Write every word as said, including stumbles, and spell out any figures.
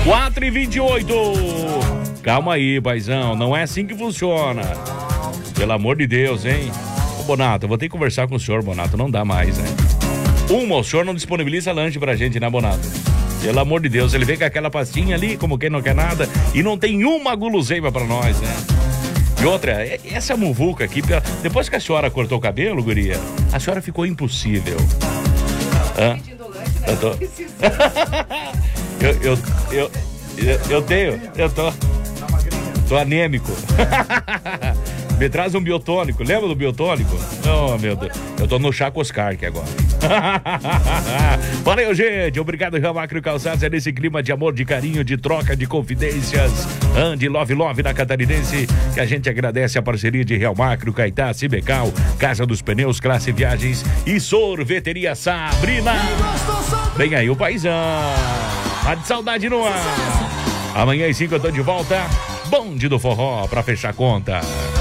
quatro e vinte e oito. Calma aí, paizão, não é assim que funciona. Pelo amor de Deus, hein? Ô, Bonato, eu vou ter que conversar com o senhor, Bonato, não dá mais, né? Uma, o senhor não disponibiliza lanche pra gente, né, Bonato? Pelo amor de Deus, ele vem com aquela pastinha ali, como quem não quer nada, e não tem uma guloseima pra nós, né? E outra, essa muvuca aqui, depois que a senhora cortou o cabelo, guria, a senhora ficou impossível. Hã? Eu tô... eu, eu, eu, eu, eu tenho, eu tô... Tô anêmico. Me traz um biotônico, lembra do biotônico? Oh, meu Deus, eu tô no Chaco Oscar aqui agora. Valeu, gente, obrigado, Real Macro Calçados, é nesse clima de amor, de carinho, de troca, de confidências, Ande Love Love na Catarinense, que a gente agradece a parceria de Real Macro, Caetá, Cibecal, Casa dos Pneus, Classe Viagens e Sorveteria Sabrina. Vem aí o paizão, tá de saudade no ar. Amanhã às cinco eu tô de volta, Bonde do Forró, pra fechar a conta.